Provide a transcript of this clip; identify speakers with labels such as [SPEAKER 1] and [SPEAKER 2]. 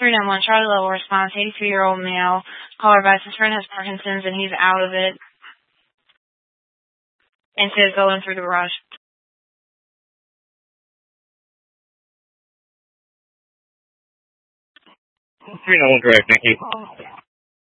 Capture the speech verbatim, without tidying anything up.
[SPEAKER 1] three nine one Charlie Level response, eighty-three-year-old male. Caller advised his friend has Parkinson's and he's out of it. And says go in through the garage.
[SPEAKER 2] three nine one correct, thank you.